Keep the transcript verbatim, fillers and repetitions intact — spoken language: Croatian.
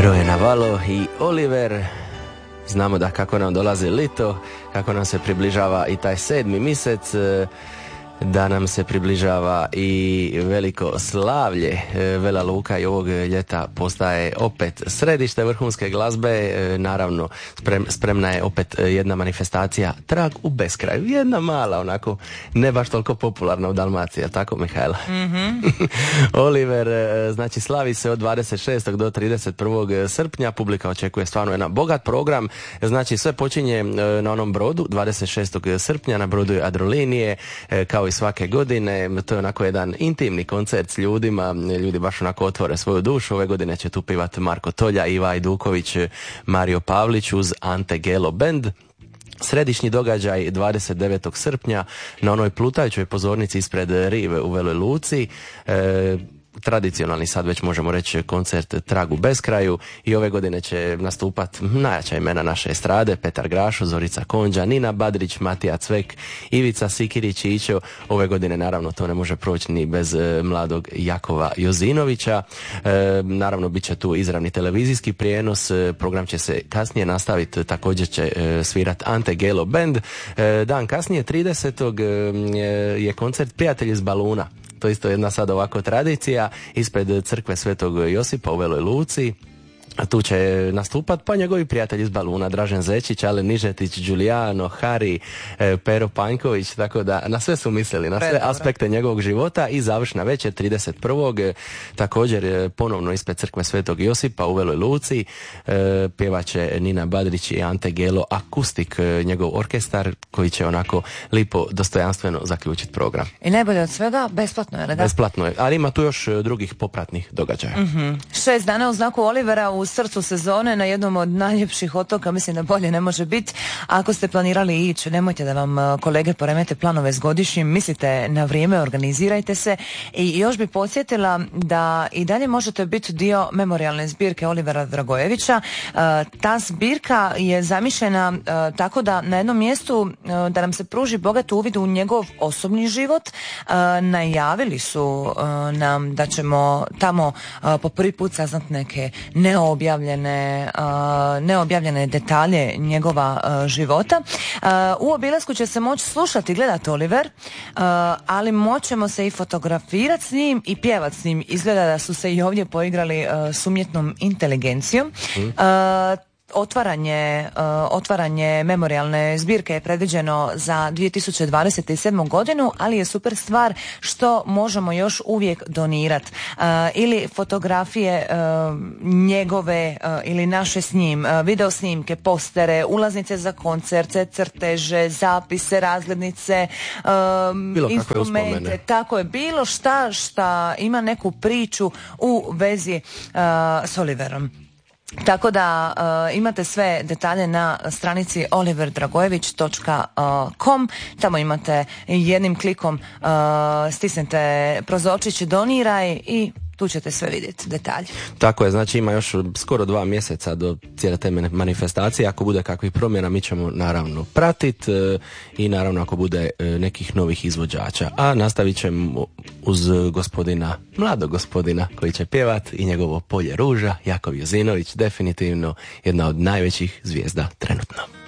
Roje Navalo i Oliver. Znamo da kako nam dolazi lito, kako nam se približava i taj sedmi mjesec, da nam se približava i veliko slavlje. Vela Luka i ovog ljeta postaje opet središte vrhunske glazbe. Naravno, sprem, spremna je opet jedna manifestacija Trag u beskraju. Jedna mala, onako, ne baš toliko popularna u Dalmaciji, tako Mihajla? Mm-hmm. Oliver, znači, slavi se od dvadeset šestog do trideset prvog srpnja. Publika očekuje stvarno jedan bogat program. Znači, sve počinje na onom brodu dvadeset šestog srpnja na brodu Adrolinije, kao i svake godine. To je onako jedan intimni koncert s ljudima, ljudi baš onako otvore svoju dušu. Ove godine će tu pivati Marko Tolja, Iva Ajduković, Mario Pavlić uz Ante Gelo Band. Središnji događaj dvadeset devetog srpnja na onoj plutajućoj pozornici ispred rive u Veloj Luci. E, tradicionalni, sad već možemo reći, koncert Trag u beskraju, i ove godine će nastupat najjača imena naše estrade: Petar Grašo, Zorica Konđa, Nina Badrić, Matija Cvek, Ivica Sikirić i Ićo. Ove godine naravno to ne može proći ni bez e, mladog Jakova Jozinovića. E, naravno bit će tu izravni televizijski prijenos, e, program će se kasnije nastaviti, također će e, svirat Ante Gelo Band. E, dan kasnije, tridesetog je koncert Prijatelji iz baluna. To isto jedna sad ovako tradicija ispred crkve Svetog Josipa u Veloj Luci. A tu će nastupat pa njegovi prijatelji iz baluna: Dražen Zečić, Ale Nižetić, Giuliano, Hari, e, Pero Panjković, tako da na sve su mislili, na sve Predobro. aspekte njegovog života. I završna večer trideset prvog također e, ponovno ispred crkve Svetog Josipa u Veloj Luci, e, pjevaće Nina Badrić i Ante Gelo akustik, e, njegov orkestar, koji će onako lipo, dostojanstveno zaključiti program. I najbolje od svega, besplatno je, ne da? Besplatno je, ali ima tu još drugih popratnih događaja. Mm-hmm. Šest dana u znaku Olivera u srcu sezone na jednom od najljepših otoka, mislim da bolje ne može biti. Ako ste planirali ići, nemojte da vam kolege poremete planove s godišnjim, mislite na vrijeme, organizirajte se. I još bi podsjetila da i dalje možete biti dio memorijalne zbirke Olivera Dragojevića. Ta zbirka je zamišljena tako da na jednom mjestu da nam se pruži bogat uvid u njegov osobni život. Najavili su nam da ćemo tamo po prvi put saznat neke neobjavljene Objavljene, uh, neobjavljene detalje njegova uh, života. Uh, u obilasku će se moći slušati i gledati Oliver, uh, ali moćemo se i fotografirati s njim i pjevati s njim. Izgleda da su se i ovdje poigrali uh, s umjetnom inteligencijom. Mm. Uh, Otvaranje, uh, otvaranje memorijalne zbirke je predviđeno za dvije tisuće dvadeset sedmu godinu, ali je super stvar što možemo još uvijek donirati. Uh, ili fotografije uh, njegove uh, ili naše s njim, uh, video snimke, postere, ulaznice za koncerte, crteže, zapise, razglednice, uh, instrumente, tako je, bilo šta šta ima neku priču u vezi uh, s Oliverom. Tako da uh, imate sve detalje na stranici oliver dragojević točka com. Tamo imate jednim klikom uh, stisnete prozorčić doniraj i tu ćete sve vidjeti, detalje. Tako je, znači ima još skoro dva mjeseca do cijele te manifestacije. Ako bude kakvih promjena, mi ćemo naravno pratiti e, i naravno ako bude e, nekih novih izvođača. A nastavit ćemo uz gospodina, mladog gospodina koji će pjevati i njegovo Polje ruža, Jakov Jozinović, definitivno jedna od najvećih zvijezda trenutno.